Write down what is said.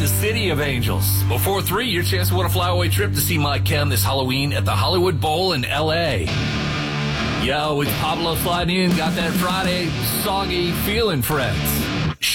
the City of Angels. Before 3, your chance to win a flyaway trip to see Mike Chem this Halloween at the Hollywood Bowl in L.A. Yo, it's Pablo sliding in. Got that Friday soggy feeling, friends.